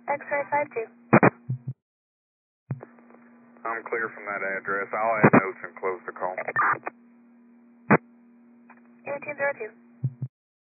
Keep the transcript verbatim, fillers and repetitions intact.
X-ray five two. I'm clear from that address. I'll add notes and close the call. eighteen zero two.